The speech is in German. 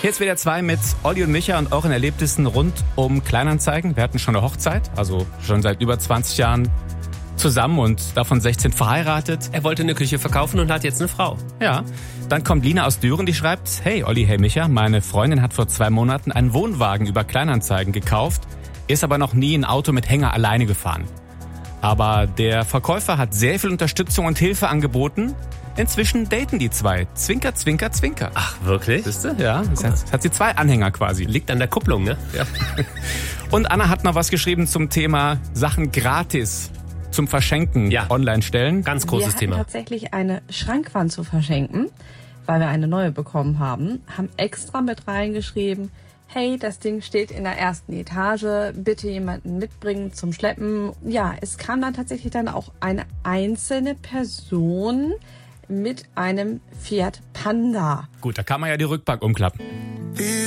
Hier ist WDR 2 mit Olli und Micha und euren Erlebnissen rund um Kleinanzeigen. Wir hatten schon eine Hochzeit, also schon seit über 20 Jahren zusammen und davon 16 verheiratet. Er wollte eine Küche verkaufen und hat jetzt eine Frau. Ja, dann kommt Lina aus Düren, die schreibt: Hey Olli, hey Micha, meine Freundin hat vor 2 Monaten einen Wohnwagen über Kleinanzeigen gekauft, ist aber noch nie ein Auto mit Hänger alleine gefahren. Aber der Verkäufer hat sehr viel Unterstützung und Hilfe angeboten. Inzwischen daten die zwei. Zwinker, zwinker, zwinker. Ach, wirklich? Siehste? Ja, das hat sie 2 Anhänger quasi. Liegt an der Kupplung, ne? Ja. Und Anna hat noch was geschrieben zum Thema Sachen gratis zum Verschenken online stellen. Ganz großes Thema. Wir hatten tatsächlich eine Schrankwand zu verschenken, weil wir eine neue bekommen haben. Haben extra mit reingeschrieben: Hey, das Ding steht in der 1. Etage, bitte jemanden mitbringen zum Schleppen. Ja, es kam dann tatsächlich dann auch eine einzelne Person mit einem Fiat Panda. Gut, da kann man ja die Rückbank umklappen.